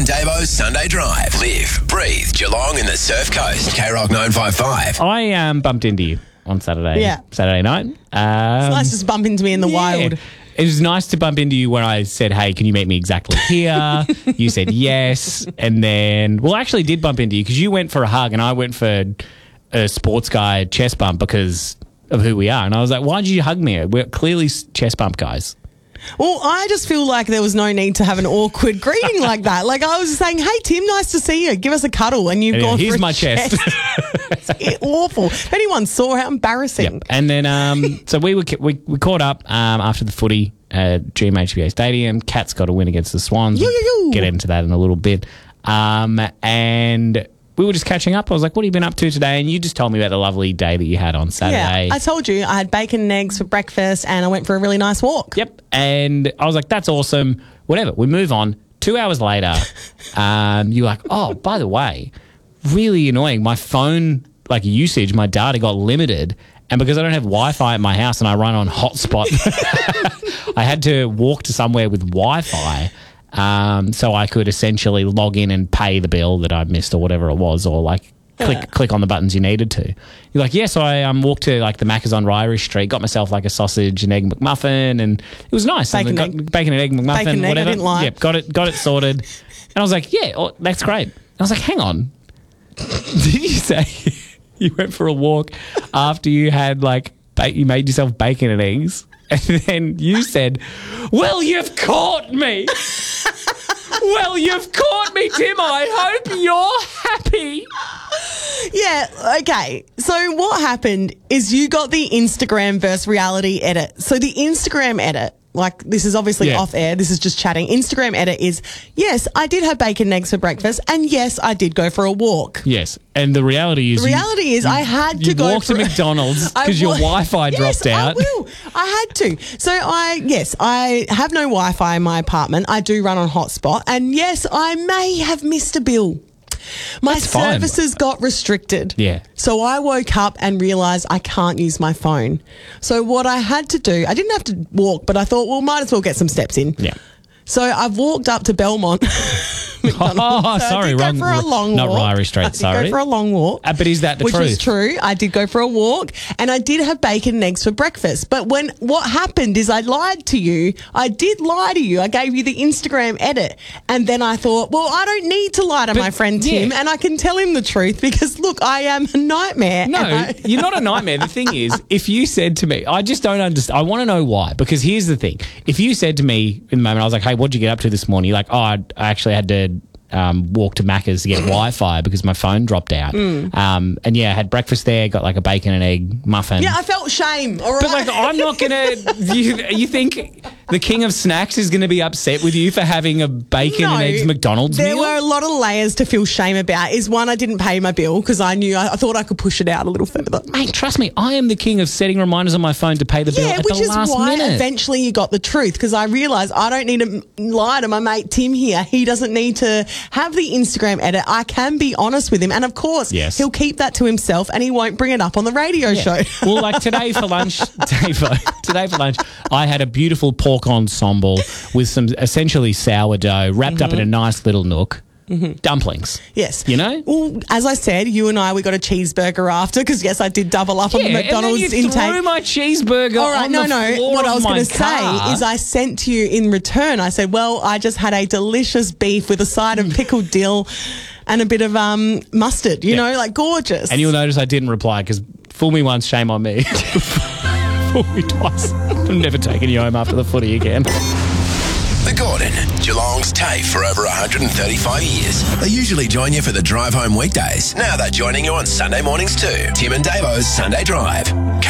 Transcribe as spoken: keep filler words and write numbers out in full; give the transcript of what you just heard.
and Davo's Sunday Drive. Live, breathe, Geelong in the Surf Coast. K Rock nine five five. I um, bumped into you on Saturday. Yeah. Saturday night. Um, It's nice to just bump into me in the yeah. wild. It was nice to bump into you when I said, hey, can you meet me exactly here? You said yes. And then, well, I actually did bump into you because you went for a hug and I went for a sports guy chest bump because of who we are. And I was like, why did you hug me? We're clearly chest bump guys. Well, I just feel like there was no need to have an awkward greeting like that. Like I was just saying, hey, Tim, nice to see you. Give us a cuddle. And you've And gone here's for a my chest. It's awful. If anyone saw, how embarrassing. Yep. And then, um, so we were we, we caught up um, after the footy at G M H B A Stadium. Cats got a win against the Swans. Yo, yo, yo. We'll get into that in a little bit. Um, and we were just catching up. I was like, what have you been up to today? And you just told me about the lovely day that you had on Saturday. Yeah, I told you I had bacon and eggs for breakfast and I went for a really nice walk. Yep. And I was like, that's awesome. Whatever. We move on. Two hours later, um, you're like, oh, by the way, really annoying. My phone, like usage, my data got limited. And because I don't have Wi-Fi at my house and I run on hotspot, I had to walk to somewhere with Wi-Fi um, so I could essentially log in and pay the bill that I missed or whatever it was, or like click Yeah. click on the buttons you needed to. You're like, yeah, so I um, walked to like the Macca's on Ryrie Street, got myself like a sausage and egg McMuffin, and it was nice. Bacon and got, egg. bacon and egg McMuffin, Bacon and egg, I whatever. didn't like. Yep, got it, got it sorted. And I was like, yeah, oh, that's great. And I was like, hang on. Did you say you went for a walk after you had like ba- you made yourself bacon and eggs, and then you said, "Well, you've caught me. Well, you've caught me, Tim. I hope you're happy." Yeah, okay. So what happened is you got the Instagram versus reality edit. So the Instagram edit, like this is obviously Yeah. off air, this is just chatting. Instagram edit is, yes, I did have bacon and eggs for breakfast, and yes, I did go for a walk. Yes, and the reality is, The reality is I had to you go walked for to McDonald's I because your wa- Wi-Fi yes, dropped out. I will. I had to. So I, yes, I have no Wi-Fi in my apartment. I do run on hotspot, and yes, I may have missed a bill. My That's fine. services got restricted. Yeah. So I woke up and realised I can't use my phone. So what I had to do, I didn't have to walk, but I thought, well, might as well get some steps in. Yeah. So I've walked up to Belmont. McDonald's. Oh, So sorry, I did wrong- go for a long not walk. Ryrie Street, I did sorry. go for a long walk. Uh, but is that the which truth? was true. I did go for a walk, and I did have bacon and eggs for breakfast. But when what happened is I lied to you. I did lie to you. I gave you the Instagram edit, and then I thought, well, I don't need to lie to my friend Tim, yeah. and I can tell him the truth because look, I am a nightmare. No, and I- you're not a nightmare. The thing is, if you said to me, I just don't understand. I want to know why. Because here's the thing. If you said to me in the moment, I was like, hey, what'd you get up to this morning? You're like, oh, I I actually had to um, walk to Macca's to get Wi-Fi because my phone dropped out. Mm. Um, and yeah, I had breakfast there, got like a bacon and egg muffin. Yeah, I felt shame. All right. But like, I'm not gonna. You, you think the king of snacks is gonna be upset with you for having a bacon and eggs McDonald's there meal? were a lot of layers to feel shame about. Is one, I didn't pay my bill because I knew I, I thought I could push it out a little further. Mate, trust me, I am the king of setting reminders on my phone to pay the bill Yeah, at which the is last why minute. eventually you got the truth because I realised I don't need to lie to my mate Tim here. He doesn't need to have the Instagram edit. I can be honest with him, and of course, Yes. he'll keep that to himself and he won't bring it up on the radio show. Well, like today for lunch, today for, today for lunch, I had a beautiful pork ensemble with some essentially sourdough wrapped Mm-hmm. up in a nice little nook. Mm-hmm. Dumplings. Yes. You know? Well, as I said, you and I, we got a cheeseburger after because, yes, I did double up on the Yeah, McDonald's and then you intake. threw my cheeseburger All right, on no, the no. floor What of I was my going to car. say is I sent to you in return. I said, well, I just had a delicious beef with a side of pickled dill and a bit of um, mustard, you Yeah. know, like gorgeous. And you'll notice I didn't reply because fool me once, shame on me. Fool me twice. I'm never taking you home after the footy again. The Gordon, Geelong's TAFE for over one hundred thirty-five years. They usually join you for the drive home weekdays. Now they're joining you on Sunday mornings too. Tim and Davo's Sunday Drive.